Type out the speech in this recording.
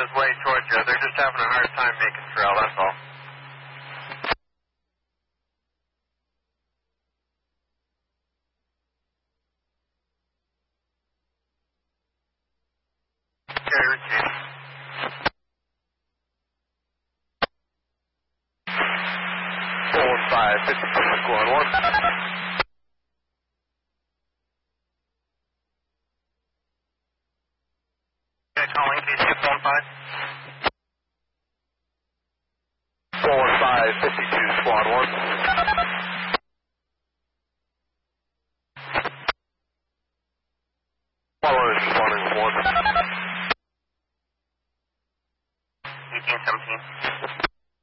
his way towards you. They're just having a hard time making trail, that's all. Okay, receive. 415, 52, squad 1. Okay, calling DC 415. 415, 52, squad 1. Squad 1 is responding with 1. 1817.